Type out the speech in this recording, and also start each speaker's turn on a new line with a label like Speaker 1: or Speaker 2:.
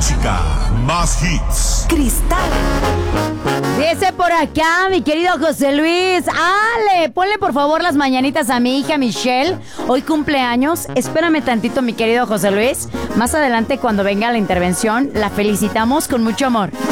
Speaker 1: música, más hits.
Speaker 2: Cristal.
Speaker 3: Dice por acá, mi querido José Luis. Ale, ponle por favor las mañanitas a mi hija Michelle. Hoy cumpleaños. Espérame tantito, mi querido José Luis. Más adelante, cuando venga la intervención, la felicitamos con mucho amor.